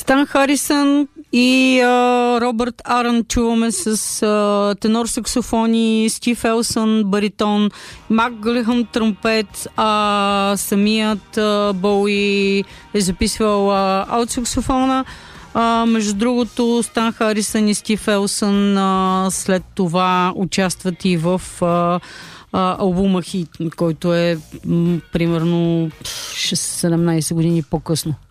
Стан Харисън и Робърт Арън чуваме с тенор саксофони, Стив Елсън баритон, Мак Гълъхъм тромпет, самият Боуи е записвал аут саксофона. Между другото, Стан Харисън и Стив Елсън след това участват и в албума Хит, който е примерно 17 години по-късно.